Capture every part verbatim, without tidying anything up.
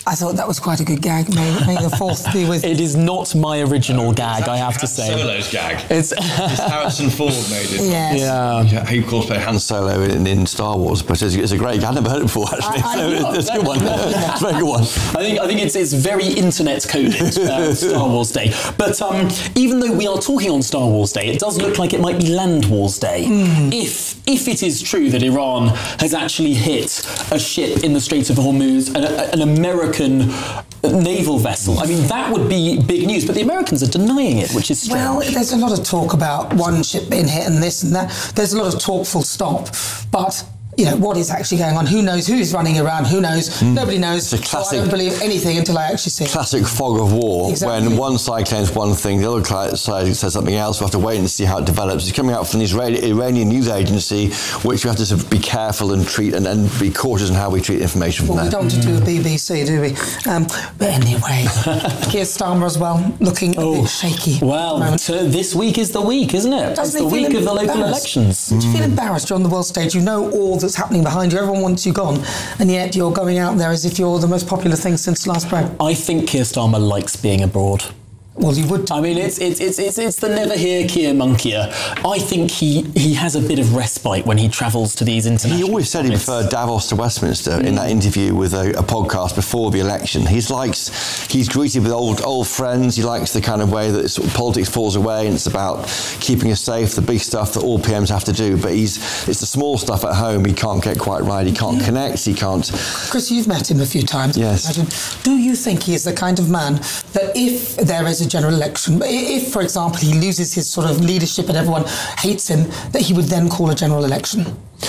I thought that was quite a good gag. May, may the fourth be with... It is not my original gag, I have to say. Han Solo's gag. It's, it's Harrison Ford made it. Yes. Yeah. yeah. He, of course, played Han Solo in, in Star Wars, but it's, it's a great gag. I've never heard it before, actually. I, I, so it's, it's a good one. It's a very good one. I think, I think it's, it's very internet-coded, uh, Star Wars Day. But um, even though we are talking on Star Wars Day, it does look like it might be Land Wars Day. Mm. If, if it is true that Iran has actually hit a ship in the Strait of Hormuz, an, an American naval vessel. I mean, that would be big news, but the Americans are denying it, which is strange. Well, there's a lot of talk about one ship being hit and this and that. There's a lot of talk, full stop. But, you know, what is actually going on? Who knows? Who is running around? Who knows? Mm. Nobody knows. It's a classic, so I don't believe anything until I actually see it. Classic fog of war, exactly. When one side claims one thing, the other side says something else. We have to wait and see how it develops. It's coming out from the Israeli, Iranian news agency, which we have to sort of be careful and treat and, and be cautious in how we treat information from well, there. we don't want to do a B B C, do we? Um, but anyway, Keir Starmer as well, looking oh, a bit shaky. Well, t- this week is the week, isn't it? Doesn't it's the week of the local elections. Do you feel embarrassed? You're on the world stage, you know all that's happening behind you, everyone wants you gone, and yet you're going out there as if you're the most popular thing since last break. I think Keir Starmer likes being abroad. Well, you would. I mean, it's it's it's it's, it's the never hear Keir monkeyer. I think he, he has a bit of respite when he travels to these international. He always said he preferred Davos to Westminster mm. in that interview with a, a podcast before the election. He's likes he's greeted with old old friends. He likes the kind of way that sort of politics falls away and it's about keeping us safe, the big stuff that all P Ms have to do. But he's it's the small stuff at home he can't get quite right. He can't yeah. connect. He can't. Chris, you've met him a few times. Yes. Do you think he is the kind of man that if there is a general election, if, for example, he loses his sort of leadership and everyone hates him, that he would then call a general election?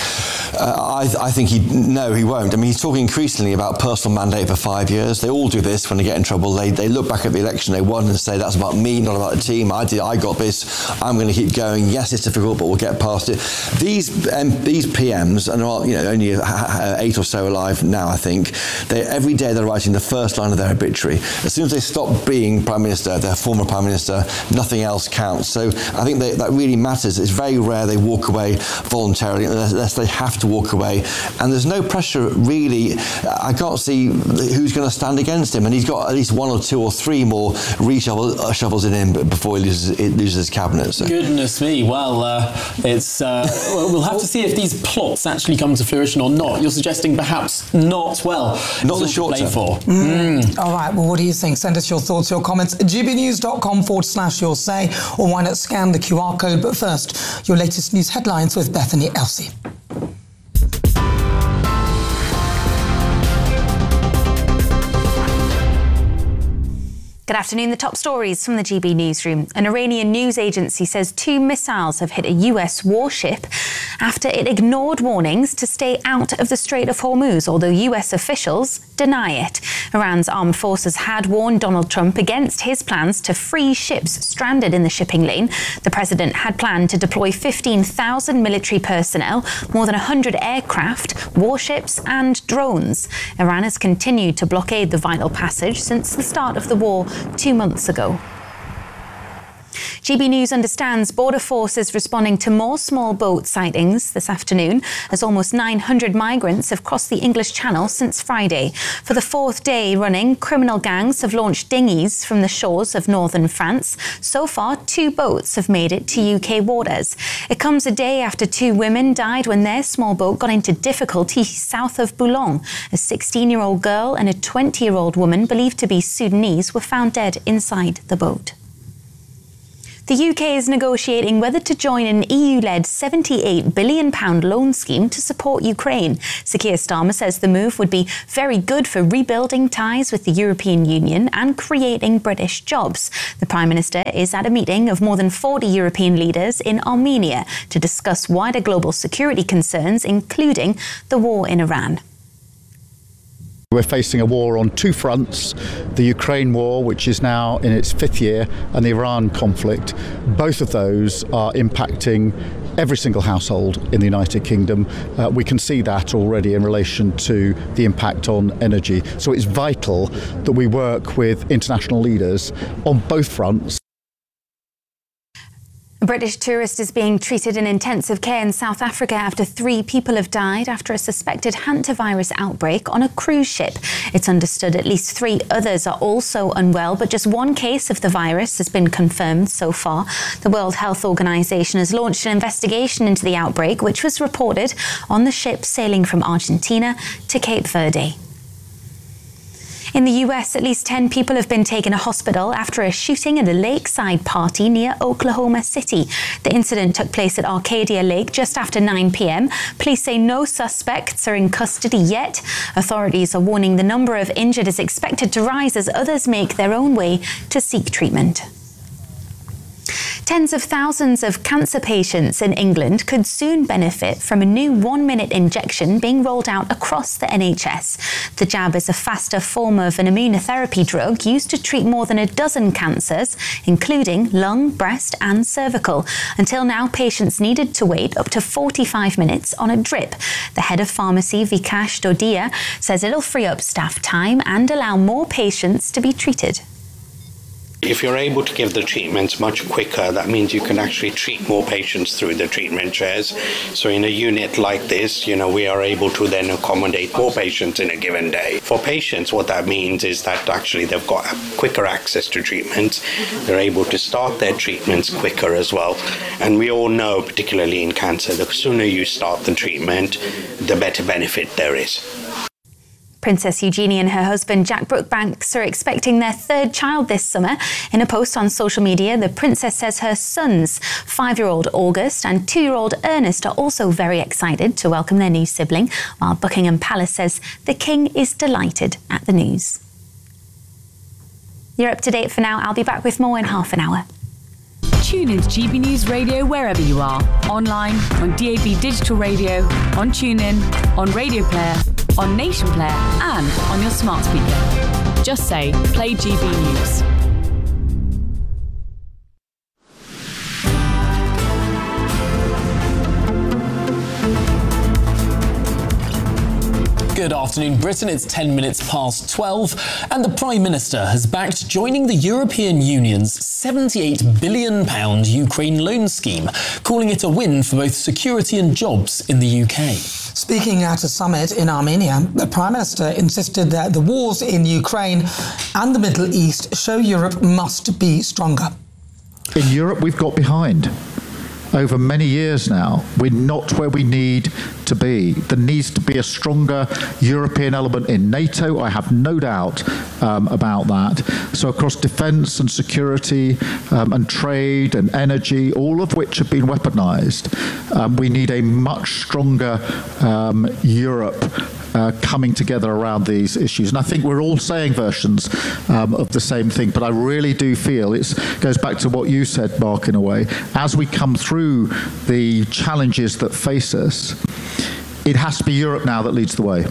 Uh, I, I think he no, he won't. I mean, he's talking increasingly about personal mandate for five years. They all do this when they get in trouble. They they look back at the election they won and say that's about me, not about the team. I did. I got this. I'm going to keep going. Yes, it's difficult, but we'll get past it. These um, these P Ms, and are, you know, only uh, eight or so alive now, I think. They every day they're writing the first line of their obituary. As soon as they stop being prime minister, their former prime minister, nothing else counts. So I think they, that really matters. It's very rare they walk away voluntarily unless, unless they have to walk away, and there's no pressure really. I can't see who's going to stand against him, and he's got at least one or two or three more reshovels shovels in him before he loses, it loses his cabinet. So. Goodness me! Well, uh, it's uh, well, we'll have to see if these plots actually come to fruition or not. You're suggesting perhaps not. Well, not the short term. For. Mm. Mm. All right. Well, what do you think? Send us your thoughts, your comments. gbnews.com forward slash your say, or why not scan the Q R code? But first, your latest news headlines with Bethany Elsey. Good afternoon. The top stories from the G B newsroom. An Iranian news agency says two missiles have hit a U S warship after it ignored warnings to stay out of the Strait of Hormuz, although U S officials deny it. Iran's armed forces had warned Donald Trump against his plans to free ships stranded in the shipping lane. The president had planned to deploy fifteen thousand military personnel, more than one hundred aircraft, warships and drones. Iran has continued to blockade the vital passage since the start of the war two months ago. G B News understands Border Forces responding to more small boat sightings this afternoon as almost nine hundred migrants have crossed the English Channel since Friday. For the fourth day running, criminal gangs have launched dinghies from the shores of northern France. So far, two boats have made it to U K waters. It comes a day after two women died when their small boat got into difficulty south of Boulogne. A sixteen-year-old girl and a twenty-year-old woman believed to be Sudanese were found dead inside the boat. The U K is negotiating whether to join an E U-led seventy-eight billion pounds loan scheme to support Ukraine. Sir Keir Starmer says the move would be very good for rebuilding ties with the European Union and creating British jobs. The Prime Minister is at a meeting of more than forty European leaders in Armenia to discuss wider global security concerns, including the war in Iran. We're facing a war on two fronts, the Ukraine war, which is now in its fifth year, and the Iran conflict. Both of those are impacting every single household in the United Kingdom. Uh, we can see that already in relation to the impact on energy. So it's vital that we work with international leaders on both fronts. A British tourist is being treated in intensive care in South Africa after three people have died after a suspected hantavirus outbreak on a cruise ship. It's understood at least three others are also unwell, but just one case of the virus has been confirmed so far. The World Health Organization has launched an investigation into the outbreak, which was reported on the ship sailing from Argentina to Cape Verde. In the U S, at least ten people have been taken to hospital after a shooting at a lakeside party near Oklahoma City. The incident took place at Arcadia Lake just after nine p.m. Police say no suspects are in custody yet. Authorities are warning the number of injured is expected to rise as others make their own way to seek treatment. Tens of thousands of cancer patients in England could soon benefit from a new one-minute injection being rolled out across the N H S. The jab is a faster form of an immunotherapy drug used to treat more than a dozen cancers, including lung, breast and cervical. Until now, patients needed to wait up to forty-five minutes on a drip. The head of pharmacy, Vikash Dodia, says it'll free up staff time and allow more patients to be treated. If you're able to give the treatments much quicker, that means you can actually treat more patients through the treatment chairs. So in a unit like this, you know, we are able to then accommodate more patients in a given day. For patients, what that means is that actually they've got quicker access to treatments. They're able to start their treatments quicker as well. And we all know, particularly in cancer, the sooner you start the treatment, the better benefit there is. Princess Eugenie and her husband Jack Brookbanks are expecting their third child this summer. In a post on social media, the princess says her sons, five-year-old August and two-year-old Ernest, are also very excited to welcome their new sibling, while Buckingham Palace says the king is delighted at the news. You're up to date for now. I'll be back with more in half an hour. Tune into G B News Radio wherever you are. Online, on D A B Digital Radio, on TuneIn, on Radio Player, on Nation Player and on your smart speaker. Just say, play G B News. Good afternoon, Britain. It's ten minutes past twelve, and the Prime Minister has backed joining the European Union's seventy-eight billion pounds Ukraine loan scheme, calling it a win for both security and jobs in the U K. Speaking at a summit in Armenia, the Prime Minister insisted that the wars in Ukraine and the Middle East show Europe must be stronger. In Europe, we've got behind. Over many years now, we're not where we need to be. There needs to be a stronger European element in NATO. I have no doubt um, about that. So across defence and security um, and trade and energy, all of which have been weaponised, um, we need a much stronger um, Europe Uh, coming together around these issues. And I think we're all saying versions um, of the same thing, but I really do feel it goes back to what you said, Mark, in a way. As we come through the challenges that face us, it has to be Europe now that leads the way.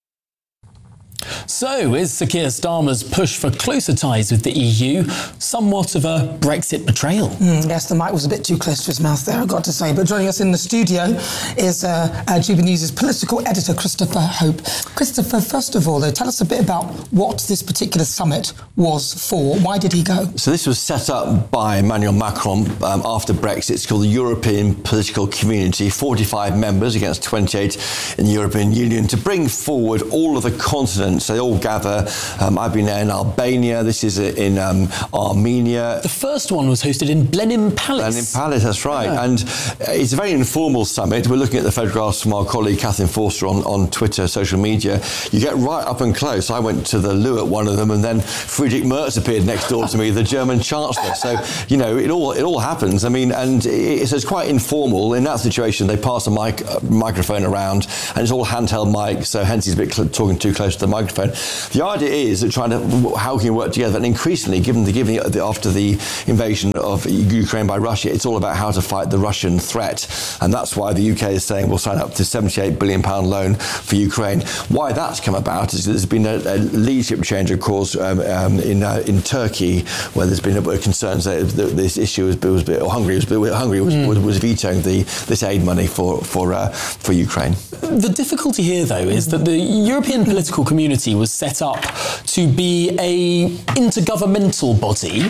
So, is Sir Keir Starmer's push for closer ties with the E U somewhat of a Brexit betrayal? Mm, yes, the mic was a bit too close to his mouth there, I've got to say. But joining us in the studio is uh, uh, G B News' political editor, Christopher Hope. Christopher, first of all, though, tell us a bit about what this particular summit was for. Why did he go? So this was set up by Emmanuel Macron um, after Brexit. It's called the European Political Community, forty-five members against twenty-eight in the European Union, to bring forward all of the continents. They all gather. Um, I've been there in Albania. This is in um, Armenia. The first one was hosted in Blenheim Palace. Blenheim Palace, that's right. Yeah. And it's a very informal summit. We're looking at the photographs from our colleague Catherine Forster on, on Twitter, social media. You get right up and close. I went to the loo at one of them, and then Friedrich Merz appeared next door to me, the German Chancellor. So, you know, it all it all happens. I mean, and it's, it's quite informal. In that situation, they pass a mic, uh, microphone around, and it's all handheld mics, so hence he's a bit cl- talking too close to the microphone. The idea is that trying to, how can you work together? And increasingly, given the, given the, after the invasion of Ukraine by Russia, it's all about how to fight the Russian threat. And that's why the U K is saying we'll sign up to seventy-eight billion pounds loan for Ukraine. Why that's come about is there's been a, a leadership change, of course, um, um, in uh, in Turkey, where there's been a, concerns that this issue was, was or Hungary was Hungary was, mm. was, was vetoing the this aid money for for uh, for Ukraine. The difficulty here, though, is that the European political community was set up to be a intergovernmental body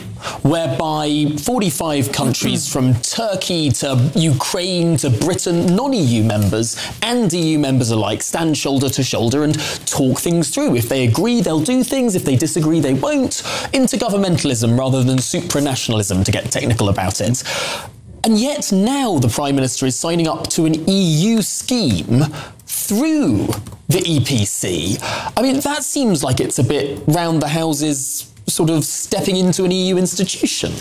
whereby forty-five countries from Turkey to Ukraine to Britain, non-E U members and E U members alike, stand shoulder to shoulder and talk things through. If they agree, they'll do things. If they disagree, they won't. Intergovernmentalism rather than supranationalism, to get technical about it. And yet now the Prime Minister is signing up to an E U scheme through the E P C. I mean, that seems like it's a bit round the houses, sort of stepping into an E U institution.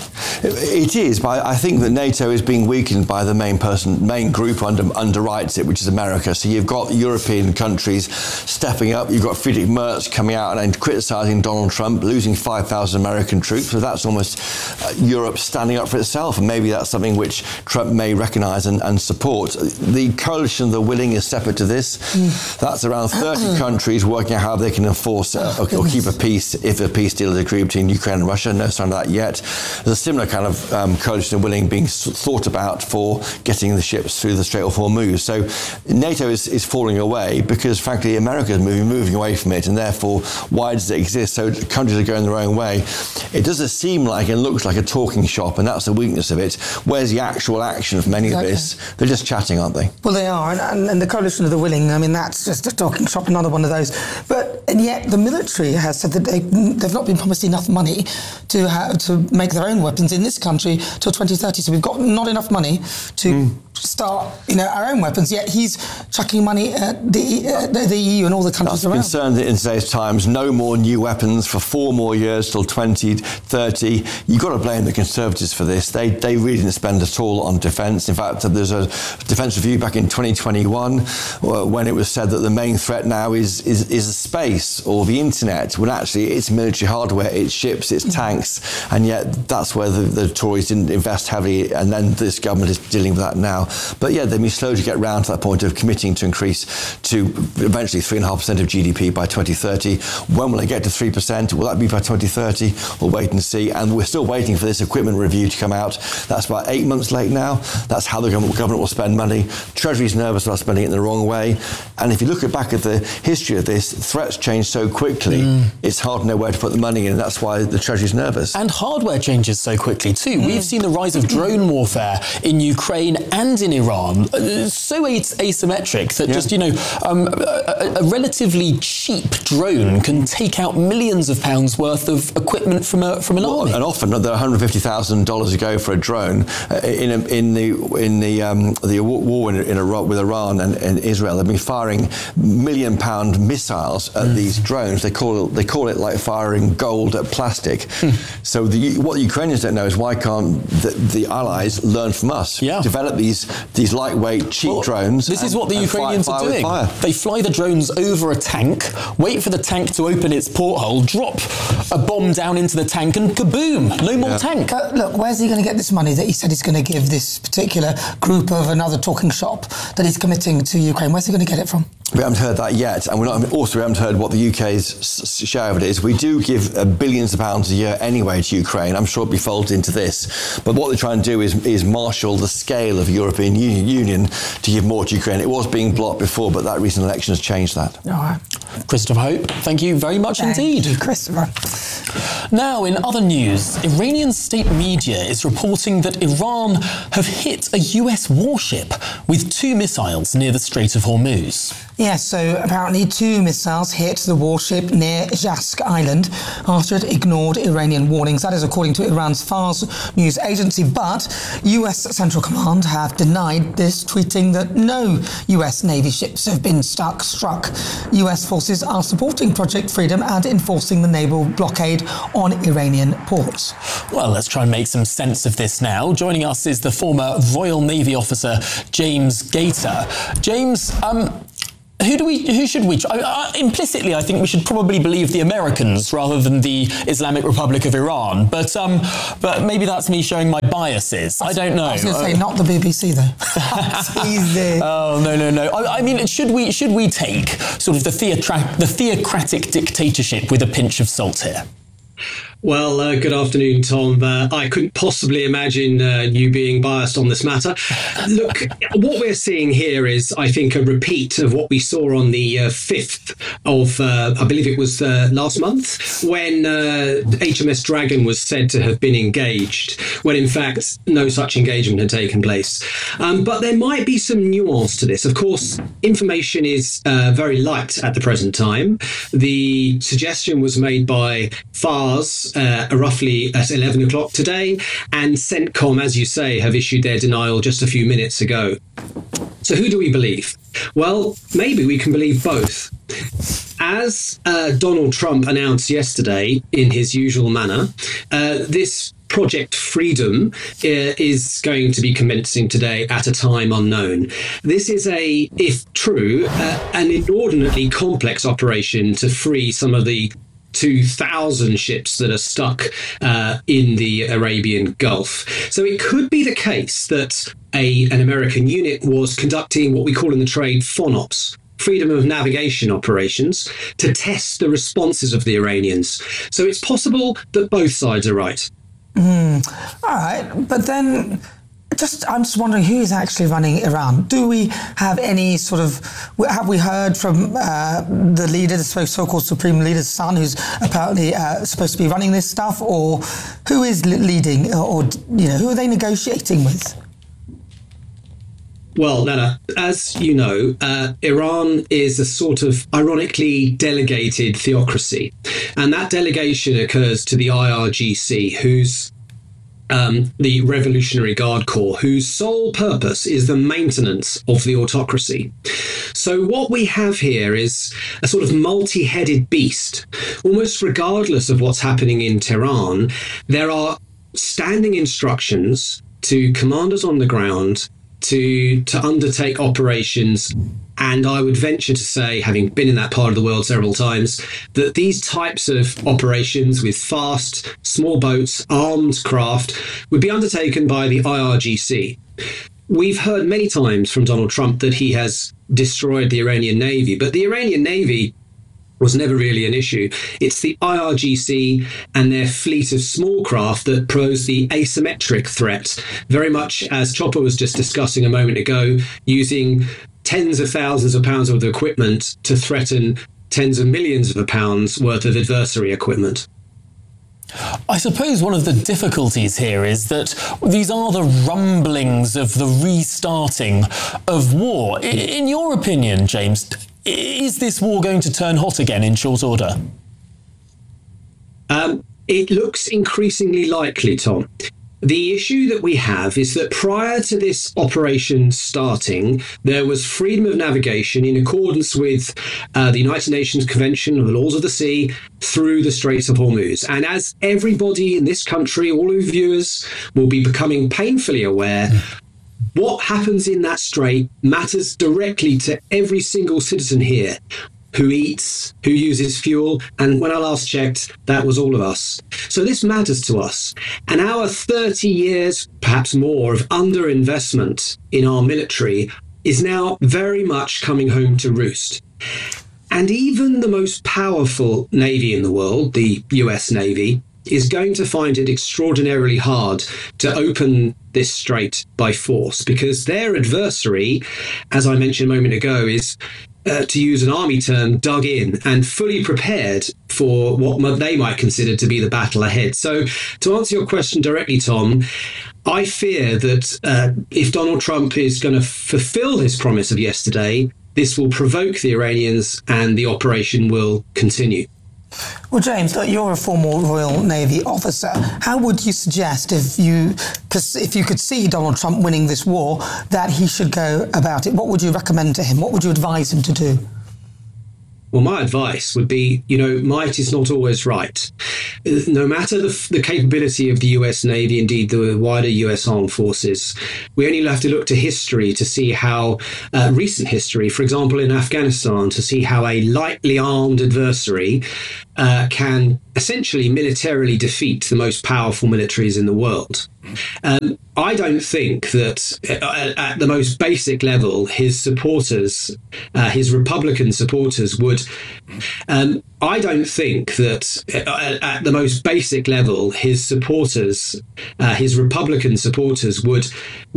It is, but I think that NATO is being weakened by the main person, main group under underwrites it, which is America. So you've got European countries stepping up. You've got Friedrich Merz coming out and criticising Donald Trump, losing five thousand American troops. So that's almost uh, Europe standing up for itself. And maybe that's something which Trump may recognise and, and support. The coalition of the willing is separate to this. Mm. That's around thirty countries working out how they can enforce uh, or, or keep a peace if a peace deal is agreed between Ukraine and Russia. No sign of that yet. There's a similar kind of um, coalition of willing being thought about for getting the ships through the Strait of Hormuz. So NATO is, is falling away because, frankly, America is moving, moving away from it, and therefore, why does it exist? So countries are going their own way. It doesn't seem like, it looks like a talking shop, and that's the weakness of it. Where's the actual action of many exactly. of this? They're just chatting, aren't they? Well, they are, and, and, and the coalition of the willing, I mean, that's just a talking shop, another one of those. But, and yet the military has said that they, they've not been promised enough money to have, to make their own weapons in this country till twenty thirty. So we've got not enough money to mm. start, you know, our own weapons. Yet he's chucking money at the, uh, the, the E U and all the countries That's around. Concerned in today's times, no more new weapons for four more years till twenty thirty. You've got to blame the Conservatives for this. They they really didn't spend at all on defence. In fact, there's a defence review back in twenty twenty-one when it was said that the main threat now is is, is space or the internet, when actually it's military hardware, it's ships, it's tanks, and yet that's where the, the Tories didn't invest heavily, and then this government is dealing with that now. But yeah, they've been slow to get round to that point of committing to increase to eventually three point five percent of G D P by twenty thirty. When will they get to three percent? Will that be by twenty thirty? We'll wait and see. And we're still waiting for this equipment review to come out. That's about eight months late now. That's how the government will spend money. Treasury's nervous about spending it in the wrong way. And if you look back at the history of this, threats change so quickly, mm. it's hard to know where to put the money in. That's why the Treasury's nervous. And hardware changes so quickly too. Mm. We've seen the rise of drone warfare in Ukraine and in Iran, uh, so as- asymmetric that yeah. just, you know, um, a, a relatively cheap drone can take out millions of pounds worth of equipment from a, from an well, army. And often they're one hundred fifty thousand dollars a go for a drone. Uh, in, a, in the in the um, the war in, in Iraq with Iran and, and Israel, they've been firing million pound missiles at mm. these drones. They call it they call it like firing gold at plastic. Mm. So the, what the Ukrainians don't know is why can't the, the Allies learn from us? Yeah. Develop these these lightweight, cheap well, drones. This and, is what the Ukrainians fire, are fire doing. They fly the drones over a tank, wait for the tank to open its porthole, drop a bomb down into the tank, and kaboom! No more yeah. tank. But look, where's he going to get this money that he said he's going to give this particular group of another talking shop that he's committing to Ukraine? Where's he going to get it from? We haven't heard that yet, and we're not, also we haven't heard what the U K's share of it is. We do give uh, billions of pounds a year anyway to Ukraine. I'm sure it'll be folded into this. But what they're trying to do is, is marshal the scale of European Union to give more to Ukraine. It was being blocked before, but that recent election has changed that. All right. Christopher Hope, thank you very much thank indeed. You, Christopher. Now, in other news, Iranian state media is reporting that Iran have hit a U S warship with two missiles near the Strait of Hormuz. Yes, so apparently two missiles hit the warship near Jask Island after it ignored Iranian warnings. That is according to Iran's Fars news agency. But U S Central Command have denied this, tweeting that no U S Navy ships have been stuck, struck. U S forces are supporting Project Freedom and enforcing the naval blockade on Iranian ports. Well, let's try and make some sense of this now. Joining us is the former Royal Navy officer, James Gator. James, um... Who do we? Who should we? I, I, implicitly, I think we should probably believe the Americans rather than the Islamic Republic of Iran. But um, but maybe that's me showing my biases. I don't know. I was going to say not the B B C though. That's easy. Oh no no no! I, I mean, should we should we take sort of the theocrat the theocratic dictatorship with a pinch of salt here? Well, uh, good afternoon, Tom. Uh, I couldn't possibly imagine uh, you being biased on this matter. Look, what we're seeing here is, I think, a repeat of what we saw on the uh, fifth of, uh, I believe it was uh, last month, when uh, H M S Dragon was said to have been engaged, when in fact no such engagement had taken place. Um, but there might be some nuance to this. Of course, information is uh, very light at the present time. The suggestion was made by FARS uh, roughly at eleven o'clock today, and CENTCOM, as you say, have issued their denial just a few minutes ago. So who do we believe? Well, maybe we can believe both. As uh, Donald Trump announced yesterday in his usual manner, uh, this Project Freedom uh, is going to be commencing today at a time unknown. This is a, if true, uh, an inordinately complex operation to free some of the two thousand ships that are stuck uh, in the Arabian Gulf. So it could be the case that a, an American unit was conducting what we call in the trade FONOPs, freedom of navigation operations, to test the responses of the Iranians. So it's possible that both sides are right. Mm. All right, but then just I'm just wondering who is actually running Iran. Do we have any sort of, have we heard from uh, the leader, the so-called supreme leader's son, who's apparently uh, supposed to be running this stuff, or who is leading, or, or you know, who are they negotiating with? Well, Nana, as you know, uh, Iran is a sort of ironically delegated theocracy. And that delegation occurs to the I R G C, whose um, the Revolutionary Guard Corps, whose sole purpose is the maintenance of the autocracy. So what we have here is a sort of multi-headed beast. Almost regardless of what's happening in Tehran, there are standing instructions to commanders on the ground to to undertake operations. And I would venture to say, having been in that part of the world several times, that these types of operations with fast, small boats, armed craft would be undertaken by the I R G C. We've heard many times from Donald Trump that he has destroyed the Iranian Navy, but the Iranian Navy was never really an issue. It's the I R G C and their fleet of small craft that pose the asymmetric threat, very much as Chopper was just discussing a moment ago, using tens of thousands of pounds worth of equipment to threaten tens of millions of pounds worth of adversary equipment. I suppose one of the difficulties here is that these are the rumblings of the restarting of war. In your opinion, James, is this war going to turn hot again in short order? Um, it looks increasingly likely, Tom. The issue that we have is that prior to this operation starting, there was freedom of navigation in accordance with uh, the United Nations Convention on the Laws of the Sea through the Straits of Hormuz. And as everybody in this country, all of viewers, will be becoming painfully aware, what happens in that strait matters directly to every single citizen here. Who eats, who uses fuel, and when I last checked, that was all of us. So this matters to us. And our thirty years, perhaps more, of underinvestment in our military is now very much coming home to roost. And even the most powerful Navy in the world, the U S Navy, is going to find it extraordinarily hard to open this strait by force, because their adversary, as I mentioned a moment ago, is Uh, to use an army term, dug in and fully prepared for what they might consider to be the battle ahead. So to answer your question directly, Tom, I fear that uh, if Donald Trump is going to fulfill his promise of yesterday, this will provoke the Iranians and the operation will continue. Well, James, you're a former Royal Navy officer. How would you suggest, if you if you could see Donald Trump winning this war, that he should go about it? What would you recommend to him? What would you advise him to do? Well, my advice would be, you know, might is not always right. No matter the, the capability of the U S Navy, indeed the wider U S Armed Forces, we only have to look to history to see how, uh, recent history, for example, in Afghanistan, to see how a lightly armed adversary uh, can essentially militarily defeat the most powerful militaries in the world. Um, I don't think that uh, at the most basic level, his supporters, uh, his Republican supporters would, um, I don't think that uh, at the most basic level, his supporters, uh, his Republican supporters would